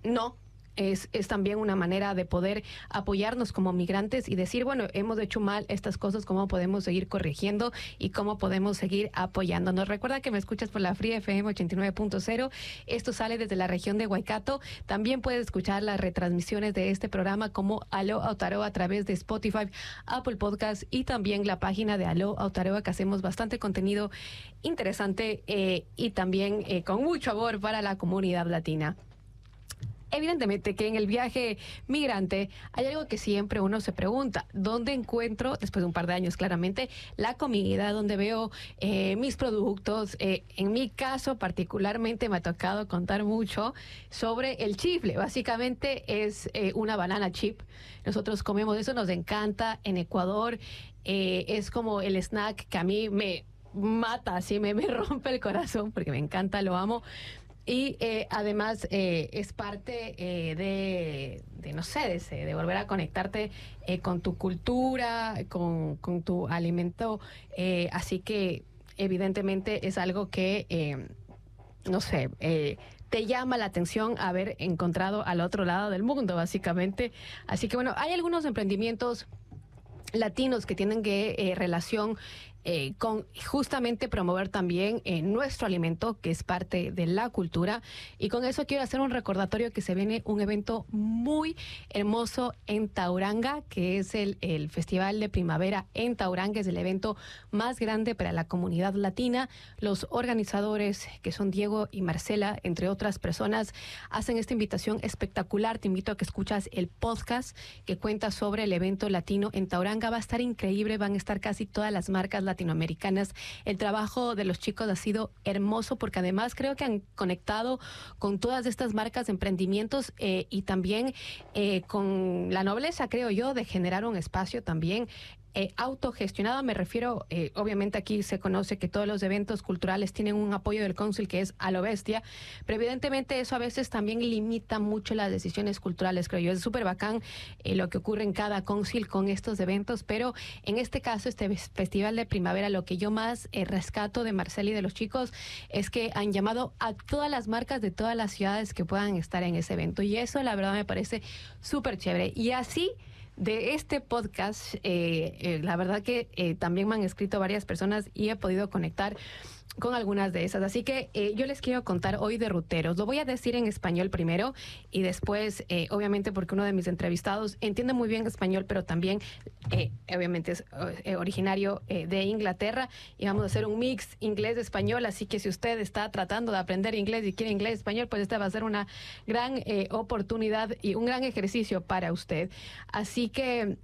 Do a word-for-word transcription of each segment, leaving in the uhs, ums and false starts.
no. Es, es también una manera de poder apoyarnos como migrantes y decir, bueno, hemos hecho mal estas cosas, cómo podemos seguir corrigiendo y cómo podemos seguir apoyándonos. Recuerda que me escuchas por la Free F M ochenta y nueve punto cero. Esto sale desde la región de Waikato. También puedes escuchar las retransmisiones de este programa como Aló Aotearoa a través de Spotify, Apple Podcasts y también la página de Aló Aotearoa, que hacemos bastante contenido interesante eh, y también eh, con mucho amor para la comunidad latina. Evidentemente que en el viaje migrante hay algo que siempre uno se pregunta: ¿dónde encuentro, después de un par de años claramente, la comida? ¿Dónde veo eh, mis productos? Eh, en mi caso particularmente me ha tocado contar mucho sobre el chifle. Básicamente es eh, una banana chip. Nosotros comemos eso, nos encanta en Ecuador. Eh, es como el snack que a mí me mata, así me, me rompe el corazón porque me encanta, lo amo. Y eh, además eh, es parte eh, de, de, no sé, de, de volver a conectarte eh, con tu cultura, con, con tu alimento. Eh, así que evidentemente es algo que, eh, no sé, eh, te llama la atención haber encontrado al otro lado del mundo, básicamente. Así que bueno, hay algunos emprendimientos latinos que tienen que eh, relación Eh, con justamente promover también eh, nuestro alimento, que es parte de la cultura. Y con eso quiero hacer un recordatorio que se viene un evento muy hermoso en Tauranga, que es el, el Festival de Primavera en Tauranga. Es el evento más grande para la comunidad latina. Los organizadores, que son Diego y Marcela, entre otras personas, hacen esta invitación espectacular. Te invito a que escuchas el podcast que cuenta sobre el evento latino en Tauranga. Va a estar increíble, van a estar casi todas las marcas latinoamericanas. El trabajo de los chicos ha sido hermoso porque además creo que han conectado con todas estas marcas de emprendimientos eh, y también eh, con la nobleza, creo yo, de generar un espacio también Eh, autogestionado. Me refiero, eh, obviamente aquí se conoce que todos los eventos culturales tienen un apoyo del cónsul que es a lo bestia, pero evidentemente eso a veces también limita mucho las decisiones culturales, creo yo. Es súper bacán eh, lo que ocurre en cada cónsul con estos eventos, pero en este caso, este Festival de Primavera, lo que yo más eh, rescato de Marcela y de los chicos es que han llamado a todas las marcas de todas las ciudades que puedan estar en ese evento, y eso la verdad me parece súper chévere. Y así de este podcast, eh, eh, la verdad que eh, también me han escrito varias personas y he podido conectar con algunas de esas. Así que eh, yo les quiero contar hoy de Ruteros. Lo voy a decir en español primero y después, eh, obviamente, porque uno de mis entrevistados entiende muy bien español, pero también, eh, obviamente, es eh, originario eh, de Inglaterra, y vamos a hacer un mix inglés-español. Así que si usted está tratando de aprender inglés y quiere inglés-español, pues esta va a ser una gran eh, oportunidad y un gran ejercicio para usted. Así que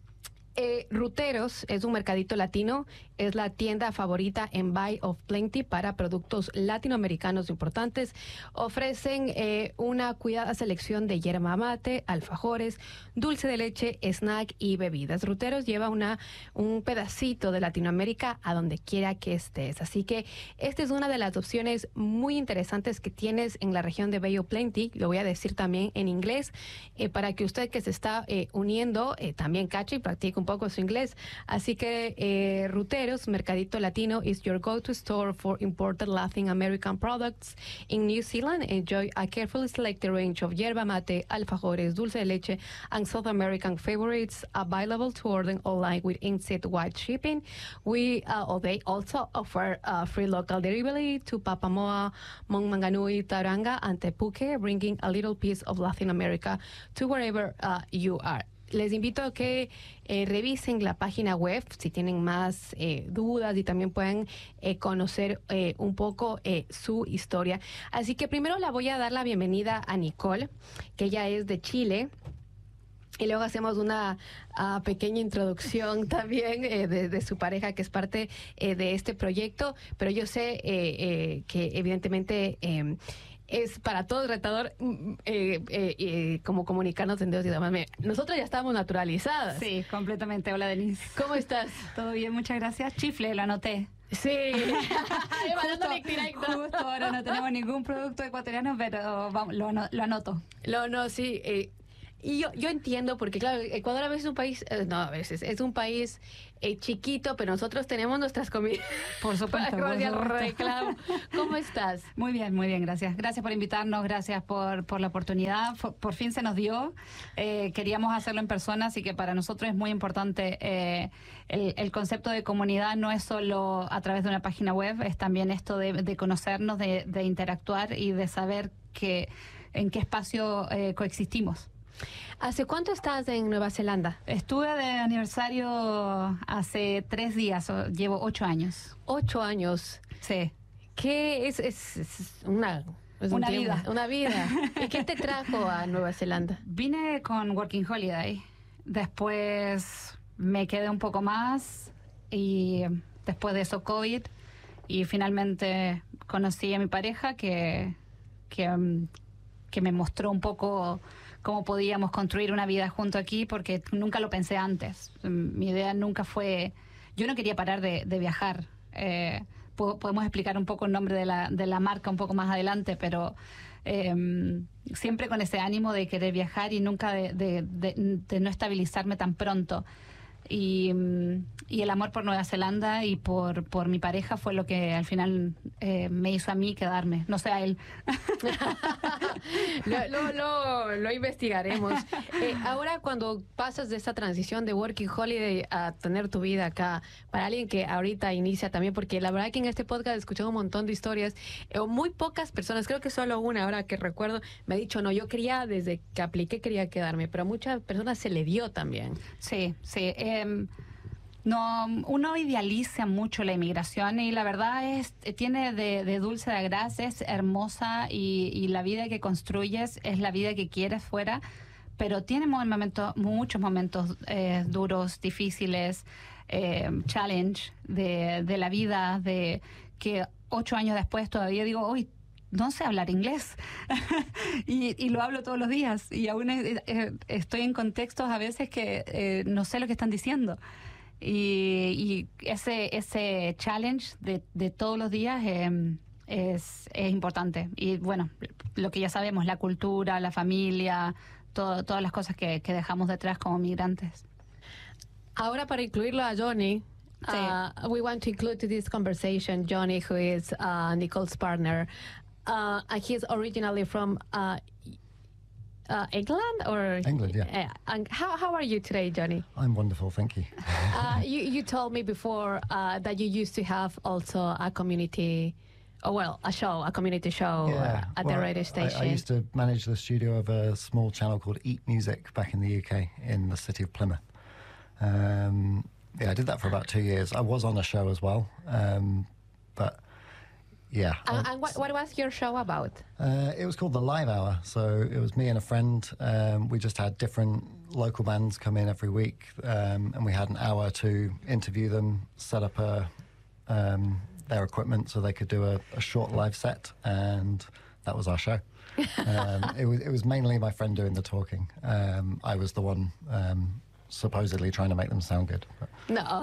Eh, Ruteros es un mercadito latino, es la tienda favorita en Buy of Plenty para productos latinoamericanos importantes. Ofrecen eh, una cuidada selección de yerba mate, alfajores, dulce de leche, snack y bebidas. Ruteros lleva una, un pedacito de Latinoamérica a donde quiera que estés. Así que esta es una de las opciones muy interesantes que tienes en la región de Buy of Plenty. Lo voy a decir también en inglés eh, para que usted que se está eh, uniendo eh, también cache y practique un poco su inglés. Así que eh, Ruteros, Mercadito Latino, is your go-to store for imported Latin American products in New Zealand. Enjoy a carefully selected range of yerba mate, alfajores, dulce de leche, and South American favorites available to order online with instant-wide shipping. We uh, they also offer uh, free local delivery to Papamoa, Montmanganui, Tauranga, and Tepuque, bringing a little piece of Latin America to wherever uh, you are. Les invito a que eh, revisen la página web si tienen más eh, dudas y también pueden eh, conocer eh, un poco eh, su historia. Así que primero la voy a dar la bienvenida a Nicole, que ella es de Chile. Y luego hacemos una uh, pequeña introducción también eh, de, de su pareja, que es parte eh, de este proyecto. Pero yo sé eh, eh, que evidentemente Eh, es para todos retador eh, eh, eh, como comunicarnos en Dios y demás. Nosotros ya estamos naturalizadas. Sí, completamente. Hola, Denise. ¿Cómo estás? Todo bien, muchas gracias. Chifle, lo anoté. Sí. justo, justo ahora no tenemos ningún producto ecuatoriano, pero vamos, lo, lo anoto. No, no, sí. Eh, y yo, yo entiendo, porque claro, Ecuador a veces es un país, eh, no a veces, es un país eh, chiquito, pero nosotros tenemos nuestras comidas. Por supuesto. por el supuesto. reclamo. ¿Cómo estás? Muy bien, muy bien, gracias. Gracias por invitarnos, gracias por, por la oportunidad. Por, por fin se nos dio. Eh, queríamos hacerlo en persona, así que para nosotros es muy importante. Eh, el, el concepto de comunidad no es solo a través de una página web, es también esto de, de conocernos, de, de interactuar y de saber que, en qué espacio eh, coexistimos. ¿Hace cuánto estás en Nueva Zelanda? Estuve de aniversario hace tres días, o- llevo ocho años. Ocho años. Sí. ¿Qué es, es, es una, es un Una tiempo, vida. Una vida. ¿Y qué te trajo a Nueva Zelanda? Vine con Working Holiday, después me quedé un poco más y después de eso COVID y finalmente conocí a mi pareja que, que, mm, que me mostró un poco cómo podíamos construir una vida junto aquí porque nunca lo pensé antes. Mi idea nunca fue... Yo no quería parar de, de viajar. Eh, po- podemos explicar un poco el nombre de la, de la marca un poco más adelante, pero eh, siempre con ese ánimo de querer viajar y nunca de, de, de, de no estabilizarme tan pronto. Y, mm, y el amor por Nueva Zelanda y por, por mi pareja fue lo que al final eh, me hizo a mí quedarme, no sé a él. lo, lo, lo, lo investigaremos. Eh, ahora, cuando pasas de esta transición de Working Holiday a tener tu vida acá, para alguien que ahorita inicia también, porque la verdad que en este podcast he escuchado un montón de historias, eh, muy pocas personas, creo que solo una, ahora que recuerdo, me ha dicho, no, yo quería, desde que apliqué, quería quedarme, pero a muchas personas se le dio también. Sí, sí. Eh, no, uno idealiza mucho la inmigración y la verdad es tiene de, de dulce de gras, es hermosa y, y la vida que construyes es la vida que quieres fuera, pero tiene momentos, muchos momentos eh, duros, difíciles, eh, challenge de, de la vida, de que ocho años después todavía digo, hoy no sé hablar inglés y, y lo hablo todos los días y aún eh, eh, estoy en contextos a veces que eh, no sé lo que están diciendo y, y ese ese challenge de, de todos los días eh, es, es importante y bueno, lo que ya sabemos, la cultura, la familia, todo, todas las cosas que, que dejamos detrás como migrantes. Ahora, para incluirlo a Johnny, Sí. uh, we want to include to this conversation Johnny, who is uh, Nicole's partner. Uh, and he's originally from uh, uh, England, or England, yeah. Uh, and how how are you today, Johnny? I'm wonderful, thank you. uh, you you told me before uh, that you used to have also a community, oh well, a show, a community show uh, at well, the radio station. I, I used to manage the studio of a small channel called Eat Music back in the U K in the city of Plymouth. Um, yeah, I did that for about two years. I was on a show as well, um, but yeah. And, I- and what what was your show about? Uh, it was called The Live Hour. So it was me and a friend. Um, we just had different local bands come in every week, um, and we had an hour to interview them, set up a, um, their equipment so they could do a, a short live set, and that was our show. um, it was it was mainly my friend doing the talking. Um, I was the one um, supposedly trying to make them sound good. But. No.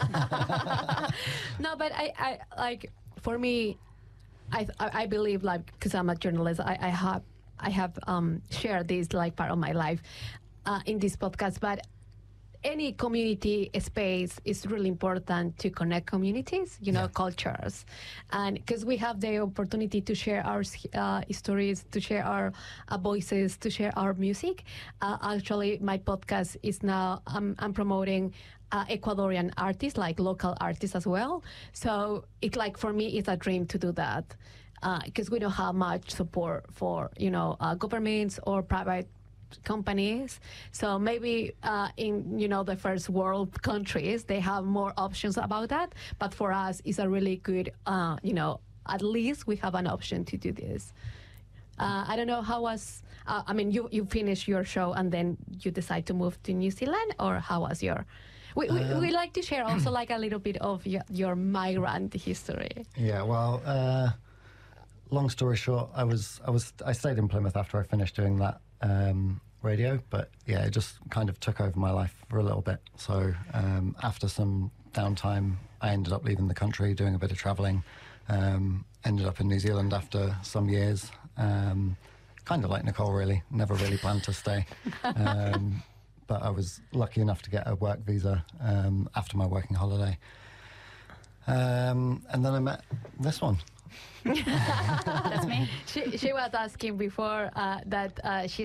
No, but I, I like for me, I I believe like because I'm a journalist, I, I have I have um, shared this like part of my life uh, in this podcast, but. Any community space is really important to connect communities, you know, Yeah. cultures. And because we have the opportunity to share our uh, stories, to share our uh, voices, to share our music. Uh, actually, my podcast is now, um, I'm promoting uh, Ecuadorian artists, like local artists as well. So it's like, for me, it's a dream to do that. Because uh, we don't have much support for, you know, uh, governments or private companies. So maybe uh, in, you know, the first world countries, they have more options about that. But for us, it's a really good, uh, you know, at least we have an option to do this. Uh, I don't know how was, uh, I mean, you, you finished your show and then you decide to move to New Zealand, or how was your, we, we, Um, we like to share also like a little bit of your, your migrant history. Yeah, well, uh, long story short, I was I was I stayed in Plymouth after I finished doing that um, radio, but yeah, it just kind of took over my life for a little bit. So um, after some downtime, I ended up leaving the country, doing a bit of travelling. Um, ended up in New Zealand after some years. Um, kind of like Nicole, really. Never really planned to stay. Um, but I was lucky enough to get a work visa um, after my working holiday. Um, and then I met this one. That's me. She, she was asking before uh, that uh, she